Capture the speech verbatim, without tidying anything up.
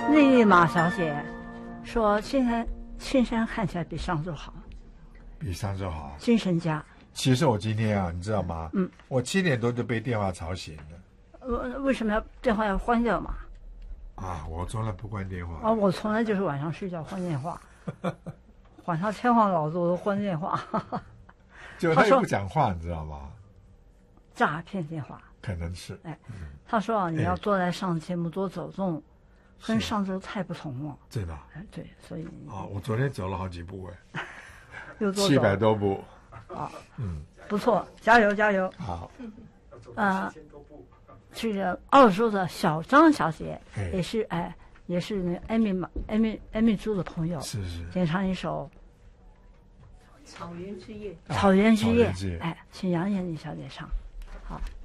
丽丽马小姐说，现在青山看起来比上周好， 比上周好， 精神家。 其实我今天啊，你知道吗？ 嗯， 我七点多就被电话吵醒了。 呃，为什么要电话要关掉嘛？ 啊，我从来不关电话。 啊，我从来就是晚上睡觉关电话，晚上天荒老子我都关电话。 就他也不讲话，你知道吗？ 诈骗电话。 可能是。 哎，他说啊，你要多来上节目，多走动，跟上周太不同了。 真的。 哎，对，所以。 啊，我昨天走了好几步哎。 又多七百多步。 啊， 嗯， 不错，加油加油。 好。 啊，这个澳洲的小张小姐也是哎，也是那艾米马艾米艾米猪的朋友， 是是， 点唱一首 《草原之夜》。 草原之夜， 啊、 哎，请杨艳丽小姐唱，好。